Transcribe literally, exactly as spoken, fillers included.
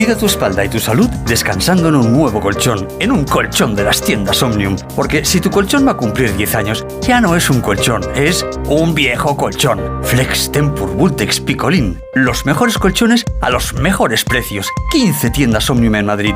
Cuida tu espalda y tu salud descansando en un nuevo colchón, en un colchón de las tiendas Omnium. Porque si tu colchón va a cumplir diez años, ya no es un colchón, es un viejo colchón. Flex Tempur Vultex Picolín. Los mejores colchones a los mejores precios. quince tiendas Omnium en Madrid.